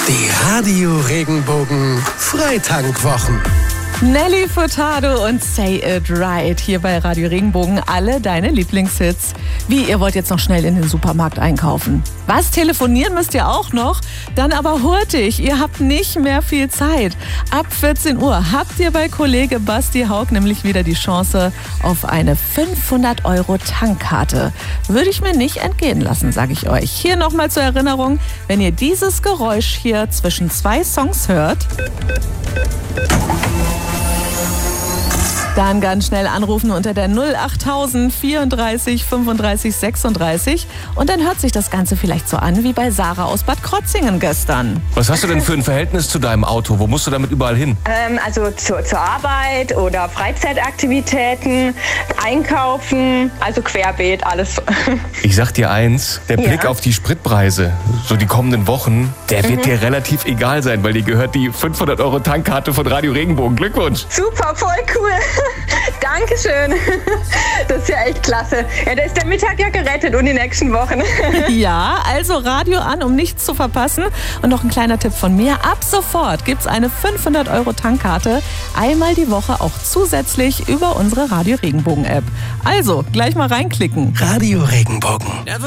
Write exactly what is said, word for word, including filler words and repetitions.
Die Radio Regenbogen Freitankwwochen. Nelly Furtado und Say It Right hier bei Radio Regenbogen. Alle deine Lieblingshits. Wie, ihr wollt jetzt noch schnell in den Supermarkt einkaufen? Was, telefonieren müsst ihr auch noch? Dann aber hurtig, ihr habt nicht mehr viel Zeit. Ab vierzehn Uhr habt ihr bei Kollege Basti Haug nämlich wieder die Chance auf eine fünfhundert Euro Tankkarte. Würde ich mir nicht entgehen lassen, sage ich euch. Hier nochmal zur Erinnerung, wenn ihr dieses Geräusch hier zwischen zwei Songs hört, dann ganz schnell anrufen unter der null achttausend vierunddreißig fünfunddreißig sechsunddreißig und dann hört sich das Ganze vielleicht so an wie bei Sarah aus Bad Krotzingen gestern. Was hast du denn für ein Verhältnis zu deinem Auto? Wo musst du damit überall hin? Ähm, also zu, zur Arbeit oder Freizeitaktivitäten, einkaufen, also querbeet, alles. Ich sag dir eins, der Blick Ja. auf die Spritpreise, so die kommenden Wochen, der wird dir relativ egal sein, weil dir gehört die fünfhundert Euro Tankkarte von Radio Regenbogen. Glückwunsch! Super, voll cool. Dankeschön. Das ist ja echt klasse. Ja, da ist der Mittag ja gerettet und die nächsten Wochen. Ja, also Radio an, um nichts zu verpassen. Und noch ein kleiner Tipp von mir. Ab sofort gibt's eine fünfhundert Euro Tankkarte. Einmal die Woche auch zusätzlich über unsere Radio Regenbogen App. Also, gleich mal reinklicken. Radio Regenbogen.